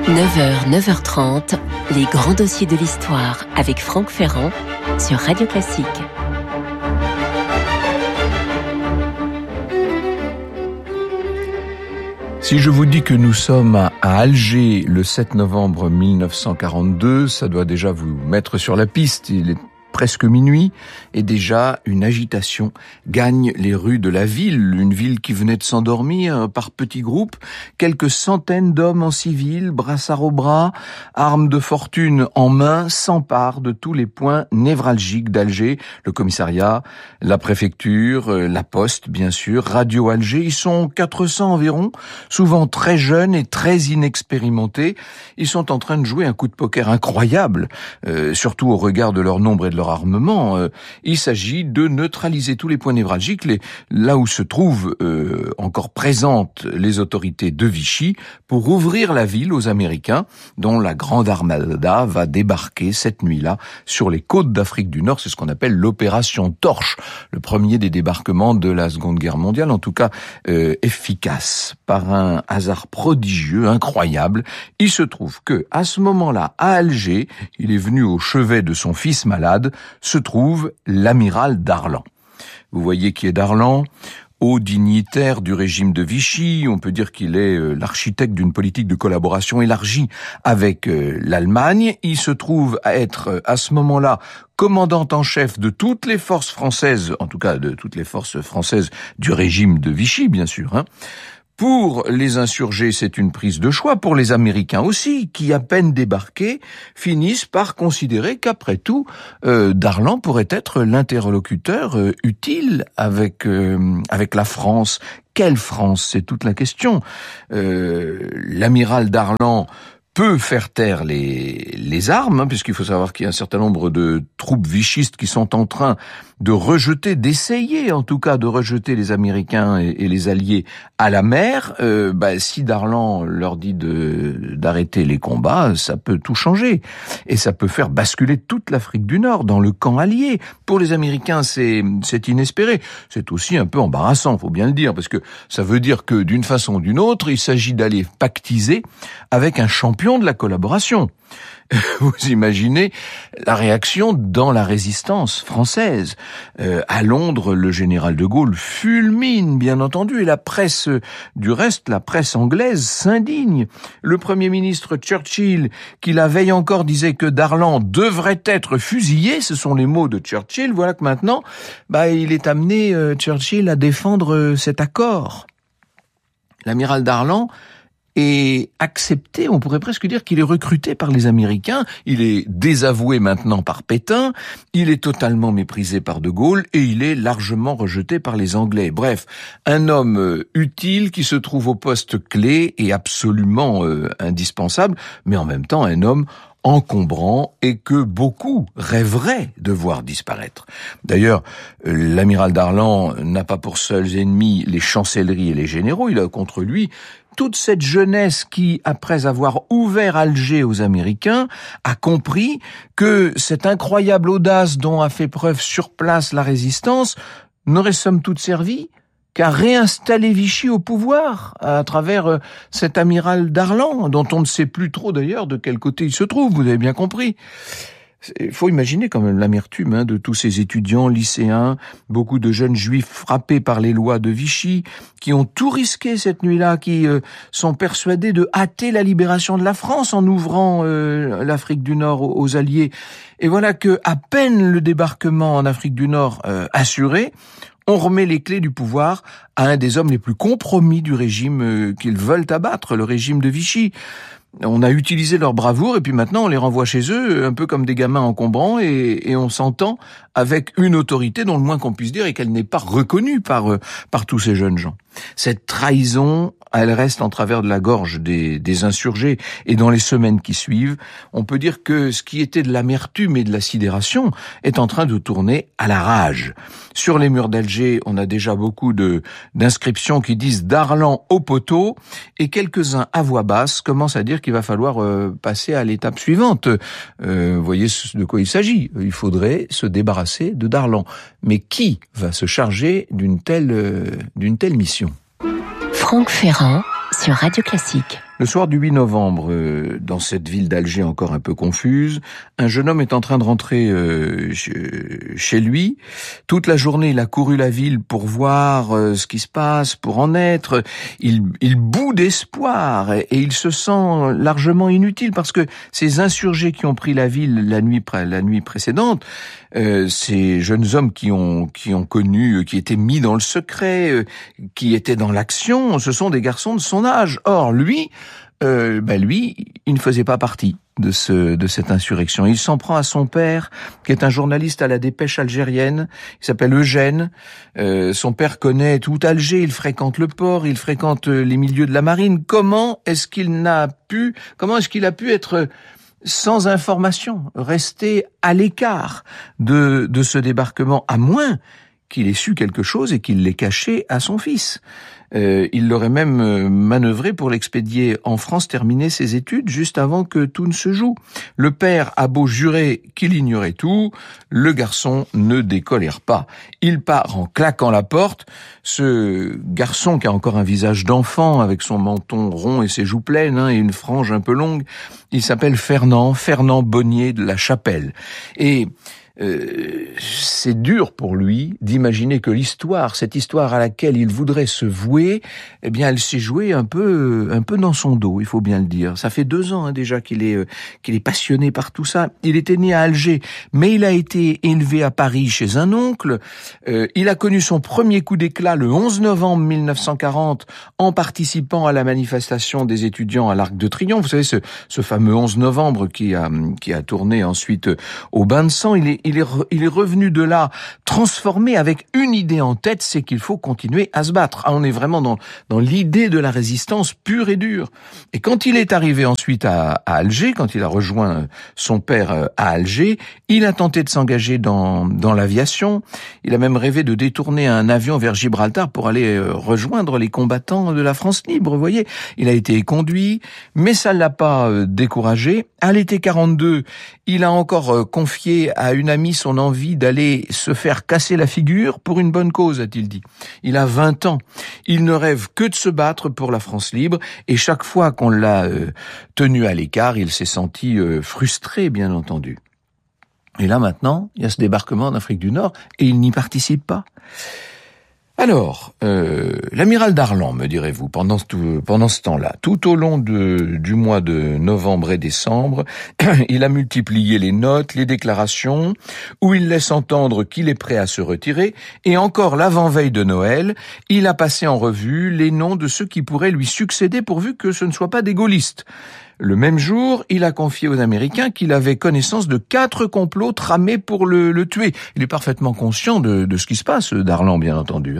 9h, 9h30, les grands dossiers de l'histoire avec Franck Ferrand sur Radio Classique. Si je vous dis que nous sommes à Alger le 7 novembre 1942, ça doit déjà vous mettre sur la piste. Il est presque minuit et déjà une agitation gagne les rues de la ville, une ville qui venait de s'endormir par petits groupes, quelques centaines d'hommes en civil, brassards au bras, armes de fortune en main, s'emparent de tous les points névralgiques d'Alger, le commissariat, la préfecture, la poste bien sûr, Radio Alger. Ils sont 400 environ, souvent très jeunes et très inexpérimentés. Ils sont en train de jouer un coup de poker incroyable, surtout au regard de leur nombre et de leur armement. Il s'agit de neutraliser tous les points névralgiques, là où se trouvent encore présentes les autorités de Vichy, pour ouvrir la ville aux Américains, dont la grande armada va débarquer cette nuit-là sur les côtes d'Afrique du Nord. C'est ce qu'on appelle l'opération Torche, le premier des débarquements de la Seconde Guerre mondiale, en tout cas efficace. Par un hasard prodigieux, incroyable, il se trouve que à ce moment-là, à Alger, il est venu au chevet de son fils malade, se trouve l'amiral Darlan. Vous voyez qui est Darlan ? Haut dignitaire du régime de Vichy, on peut dire qu'il est l'architecte d'une politique de collaboration élargie avec l'Allemagne. Il se trouve à être à ce moment-là commandant en chef de toutes les forces françaises, en tout cas de toutes les forces françaises du régime de Vichy, bien sûr. Pour les insurgés, c'est une prise de choix. Pour les Américains aussi, qui à peine débarqués, finissent par considérer qu'après tout, Darlan pourrait être l'interlocuteur utile avec la France. Quelle France ? C'est toute la question. L'amiral Darlan peut faire taire les armes, puisqu'il faut savoir qu'il y a un certain nombre de troupes vichistes qui sont en train de rejeter, d'essayer en tout cas de rejeter les Américains et les Alliés à la mer. Si Darlan leur dit d'arrêter les combats, ça peut tout changer. Et ça peut faire basculer toute l'Afrique du Nord dans le camp allié. Pour les Américains, c'est inespéré. C'est aussi un peu embarrassant, faut bien le dire, parce que ça veut dire que d'une façon ou d'une autre, il s'agit d'aller pactiser avec un champion de la collaboration. Vous imaginez la réaction dans la résistance française. À Londres, le général de Gaulle fulmine, bien entendu, et la presse, du reste, la presse anglaise s'indigne. Le Premier ministre Churchill, qui la veille encore disait que Darlan devrait être fusillé, ce sont les mots de Churchill, voilà que maintenant, il est amené, Churchill, à défendre cet accord. L'amiral Darlan est accepté, on pourrait presque dire qu'il est recruté par les Américains, il est désavoué maintenant par Pétain, il est totalement méprisé par De Gaulle et il est largement rejeté par les Anglais. Bref, un homme utile qui se trouve au poste clé et absolument indispensable, mais en même temps un homme encombrant et que beaucoup rêveraient de voir disparaître. D'ailleurs, l'amiral Darlan n'a pas pour seuls ennemis les chancelleries et les généraux, il a contre lui toute cette jeunesse qui, après avoir ouvert Alger aux Américains, a compris que cette incroyable audace dont a fait preuve sur place la résistance n'aurait somme toute servi qu'à réinstaller Vichy au pouvoir à travers cet amiral Darlan, dont on ne sait plus trop d'ailleurs de quel côté il se trouve, vous avez bien compris. Il faut imaginer quand même l'amertume de tous ces étudiants, lycéens, beaucoup de jeunes juifs frappés par les lois de Vichy, qui ont tout risqué cette nuit-là, qui sont persuadés de hâter la libération de la France en ouvrant l'Afrique du Nord aux Alliés. Et voilà que, à peine le débarquement en Afrique du Nord assuré, on remet les clés du pouvoir à un des hommes les plus compromis du régime qu'ils veulent abattre, le régime de Vichy. On a utilisé leur bravoure et puis maintenant on les renvoie chez eux un peu comme des gamins encombrants et on s'entend avec une autorité dont le moins qu'on puisse dire est qu'elle n'est pas reconnue par tous ces jeunes gens. Cette trahison, elle reste en travers de la gorge des insurgés et dans les semaines qui suivent, on peut dire que ce qui était de l'amertume et de la sidération est en train de tourner à la rage. Sur les murs d'Alger, on a déjà beaucoup d'inscriptions qui disent Darlan au poteau et quelques-uns à voix basse commencent à dire qu'il va falloir passer à l'étape suivante. Vous voyez de quoi il s'agit. Il faudrait se débarrasser de Darlan. Mais qui va se charger d'une telle mission ? Franck Ferrand sur Radio Classique. Le soir du 8 novembre, dans cette ville d'Alger encore un peu confuse, un jeune homme est en train de rentrer chez lui. Toute la journée, il a couru la ville pour voir ce qui se passe, pour en être. Il bout d'espoir et il se sent largement inutile parce que ces insurgés qui ont pris la ville la nuit précédente, ces jeunes hommes qui ont connu, qui étaient mis dans le secret, qui étaient dans l'action, ce sont des garçons de son âge. Or, lui, il ne faisait pas partie de cette insurrection. Il s'en prend à son père, qui est un journaliste à la Dépêche algérienne. Il s'appelle Eugène. Son père connaît tout Alger. Il fréquente le port. Il fréquente les milieux de la marine. Comment est-ce qu'il a pu être sans information, rester à l'écart de ce débarquement, à moins qu'il ait su quelque chose et qu'il l'ait caché à son fils. Il l'aurait même manœuvré pour l'expédier en France, terminer ses études juste avant que tout ne se joue. Le père a beau jurer qu'il ignorait tout, le garçon ne décolère pas. Il part en claquant la porte. Ce garçon qui a encore un visage d'enfant avec son menton rond et ses joues pleines et une frange un peu longue, il s'appelle Fernand Bonnier de la Chapelle. Et c'est dur pour lui d'imaginer que cette histoire à laquelle il voudrait se vouer, eh bien, elle s'est jouée un peu dans son dos, il faut bien le dire. Ça fait 2 ans déjà qu'il est passionné par tout ça. Il était né à Alger, mais il a été élevé à Paris chez un oncle. Il a connu son premier coup d'éclat le 11 novembre 1940 en participant à la manifestation des étudiants à l'Arc de Triomphe. Vous savez, ce fameux 11 novembre qui a tourné ensuite au bain de sang. Il est revenu de là transformé avec une idée en tête, c'est qu'il faut continuer à se battre. On est vraiment dans l'idée de la résistance pure et dure. Et quand il est arrivé ensuite à Alger, quand il a rejoint son père à Alger, il a tenté de s'engager dans l'aviation. Il a même rêvé de détourner un avion vers Gibraltar pour aller rejoindre les combattants de la France libre, vous voyez. Il a été conduit, mais ça ne l'a pas découragé. À l'été 42, il a encore confié à une amie son envie d'aller se faire casser la figure pour une bonne cause, a-t-il dit. Il a 20 ans. Il ne rêve que de se battre pour la France libre et chaque fois qu'on l'a tenu à l'écart, il s'est senti frustré, bien entendu. Et là maintenant, il y a ce débarquement en Afrique du Nord et il n'y participe pas. Alors, l'amiral Darlan, me direz-vous, pendant ce temps-là, tout au long du mois de novembre et décembre, il a multiplié les notes, les déclarations, où il laisse entendre qu'il est prêt à se retirer, et encore l'avant-veille de Noël, il a passé en revue les noms de ceux qui pourraient lui succéder pourvu que ce ne soient pas des gaullistes. Le même jour, il a confié aux Américains qu'il avait connaissance de 4 complots tramés pour le tuer. Il est parfaitement conscient de ce qui se passe, Darlan, bien entendu.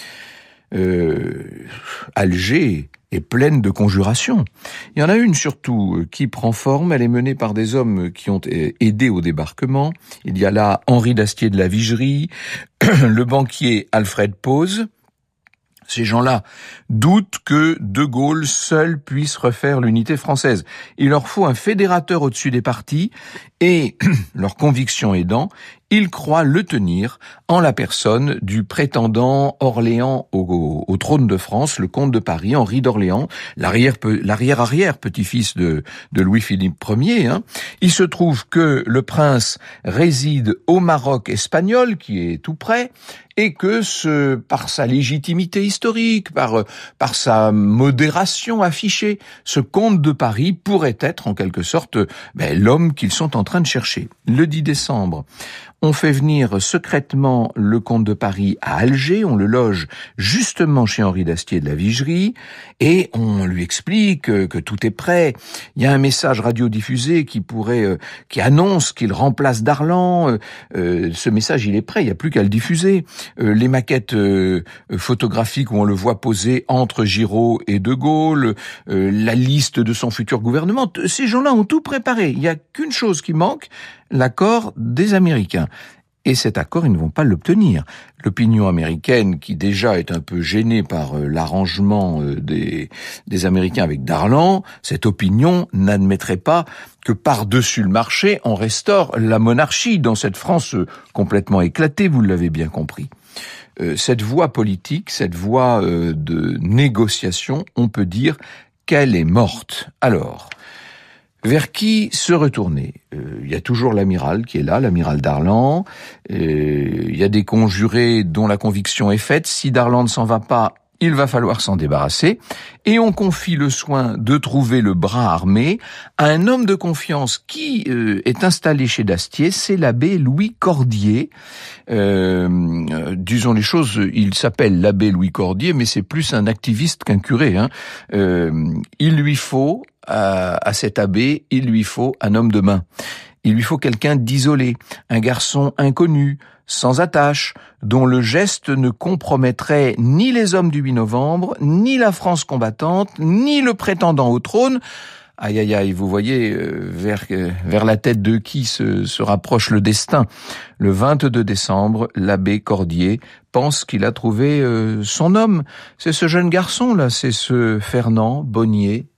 Alger est pleine de conjurations. Il y en a une surtout qui prend forme. Elle est menée par des hommes qui ont aidé au débarquement. Il y a là Henri d'Astier de la Vigerie, le banquier Alfred Pose. Ces gens-là doutent que De Gaulle seul puisse refaire l'unité française. Il leur faut un fédérateur au-dessus des partis et, leur conviction aidant, ils croient le tenir en la personne du prétendant Orléans au trône de France, le comte de Paris, Henri d'Orléans, l'arrière-arrière petit-fils de Louis-Philippe Ier. Il se trouve que le prince réside au Maroc espagnol, qui est tout près, et que par sa légitimité historique, par sa modération affichée, ce comte de Paris pourrait être en quelque sorte l'homme qu'ils sont en train de chercher. Le 10 décembre, on fait venir secrètement le comte de Paris à Alger, on le loge justement chez Henri d'Astier de la Vigerie, et on lui explique que tout est prêt. Il y a un message radiodiffusé qui annonce qu'il remplace Darlan. Ce message, il est prêt, il n'y a plus qu'à le diffuser. Les maquettes photographiques où on le voit poser entre Giraud et De Gaulle, la liste de son futur gouvernement, ces gens-là ont tout préparé. Il n'y a qu'une chose qui manque, l'accord des Américains. Et cet accord, ils ne vont pas l'obtenir. L'opinion américaine, qui déjà est un peu gênée par l'arrangement des Américains avec Darlan, cette opinion n'admettrait pas que par-dessus le marché, on restaure la monarchie dans cette France complètement éclatée, vous l'avez bien compris. Cette voie politique, cette voie de négociation, on peut dire qu'elle est morte. Alors, vers qui se retourner? Il y a toujours l'amiral qui est là, l'amiral Darlan. Il y a des conjurés dont la conviction est faite. Si Darlan ne s'en va pas, il va falloir s'en débarrasser. Et on confie le soin de trouver le bras armé à un homme de confiance qui est installé chez Dastier, c'est l'abbé Louis Cordier. Disons les choses, il s'appelle l'abbé Louis Cordier, mais c'est plus un activiste qu'un curé. Il lui faut, à cet abbé, il lui faut un homme de main. Il lui faut quelqu'un d'isolé, un garçon inconnu, sans attache, dont le geste ne compromettrait ni les hommes du 8 novembre, ni la France combattante, ni le prétendant au trône. Aïe, aïe, aïe, vous voyez vers la tête de qui se rapproche le destin. Le 22 décembre, l'abbé Cordier pense qu'il a trouvé son homme. C'est ce jeune garçon-là, c'est ce Fernand Bonnier